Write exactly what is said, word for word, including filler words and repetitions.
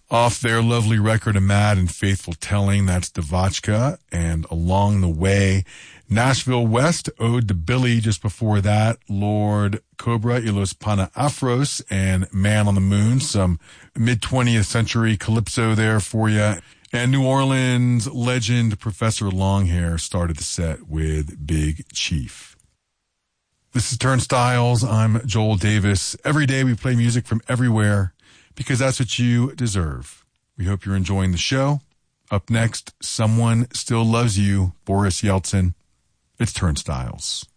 Off their lovely record, A Mad and Faithful Telling, that's Devotchka. And Along the Way, Nashville West, Ode to Billy. Just before that, Lord Cobra, Ilos Pana Afros, and Man on the Moon. Some mid-twentieth century calypso there for you. And New Orleans legend Professor Longhair started the set with Big Chief. This is Turnstiles. I'm Joel Davis. Every day we play music from everywhere because that's what you deserve. We hope you're enjoying the show. Up next, Someone Still Loves You, Boris Yeltsin. It's Turnstiles.